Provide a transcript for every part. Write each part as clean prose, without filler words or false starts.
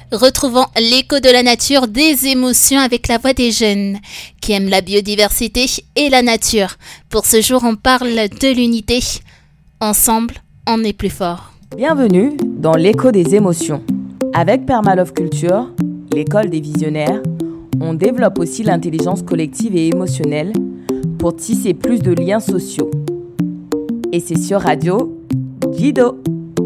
Retrouvons l'écho de la nature, des émotions avec la voix des jeunes qui aiment la biodiversité et la nature. Pour ce jour, on parle de l'unité. Ensemble, on est plus fort. Bienvenue dans l'écho des émotions. Avec Permalove Culture, l'école des visionnaires, on développe aussi l'intelligence collective et émotionnelle pour tisser plus de liens sociaux. Et c'est sur Radio Jido.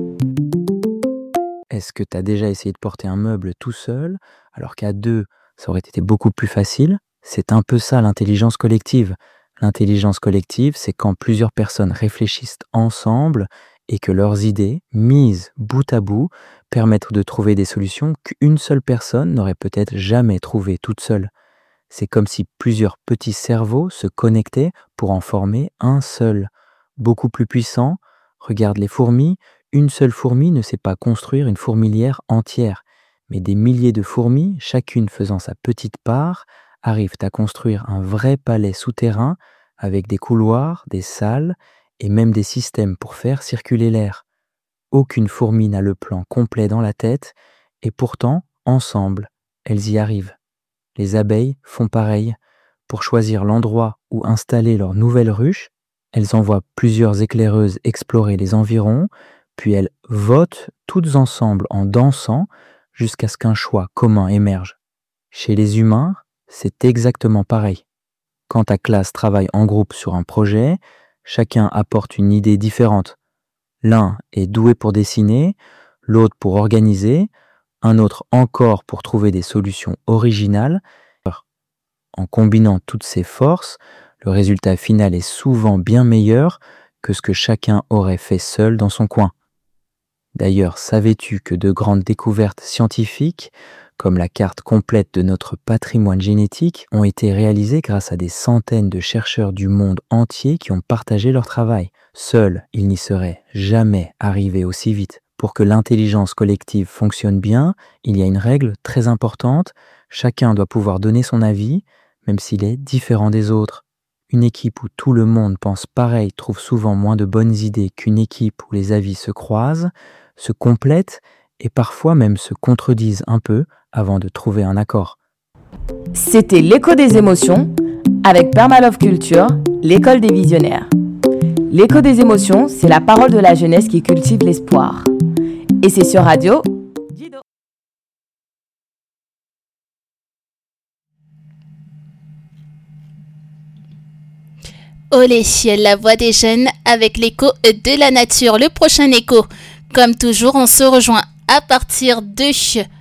Est-ce que tu as déjà essayé de porter un meuble tout seul, alors qu'à deux, ça aurait été beaucoup plus facile ? C'est un peu ça l'intelligence collective. L'intelligence collective, c'est quand plusieurs personnes réfléchissent ensemble et que leurs idées, mises bout à bout, permettent de trouver des solutions qu'une seule personne n'aurait peut-être jamais trouvées toute seule. C'est comme si plusieurs petits cerveaux se connectaient pour en former un seul, beaucoup plus puissant. Regarde les fourmis. Une seule fourmi ne sait pas construire une fourmilière entière, mais des milliers de fourmis, chacune faisant sa petite part, arrivent à construire un vrai palais souterrain avec des couloirs, des salles et même des systèmes pour faire circuler l'air. Aucune fourmi n'a le plan complet dans la tête et pourtant, ensemble, elles y arrivent. Les abeilles font pareil. Pour choisir l'endroit où installer leur nouvelle ruche, elles envoient plusieurs éclaireuses explorer les environs, puis elles votent toutes ensemble en dansant jusqu'à ce qu'un choix commun émerge. Chez les humains, c'est exactement pareil. Quand ta classe travaille en groupe sur un projet, chacun apporte une idée différente. L'un est doué pour dessiner, l'autre pour organiser, un autre encore pour trouver des solutions originales. En combinant toutes ces forces, le résultat final est souvent bien meilleur que ce que chacun aurait fait seul dans son coin. D'ailleurs, savais-tu que de grandes découvertes scientifiques, comme la carte complète de notre patrimoine génétique, ont été réalisées grâce à des centaines de chercheurs du monde entier qui ont partagé leur travail. Seuls, ils n'y seraient jamais arrivés aussi vite. Pour que l'intelligence collective fonctionne bien, il y a une règle très importante. Chacun doit pouvoir donner son avis, même s'il est différent des autres. Une équipe où tout le monde pense pareil trouve souvent moins de bonnes idées qu'une équipe où les avis se croisent, se complètent et parfois même se contredisent un peu avant de trouver un accord. C'était l'écho des émotions avec Permalove Culture, l'école des visionnaires. L'écho des émotions, c'est la parole de la jeunesse qui cultive l'espoir. Et c'est sur Radio Jido. Olé, la voix des jeunes avec l'écho de la nature. Le prochain écho, comme toujours, on se rejoint à partir de